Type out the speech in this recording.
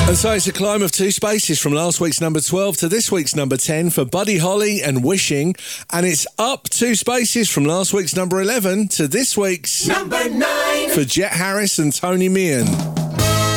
And so it's a climb of 2 spaces from last week's number 12 to this week's number 10 for Buddy Holly and Wishing. And it's up 2 spaces from last week's number 11 to this week's number 9 for Jet Harris and Tony Meehan.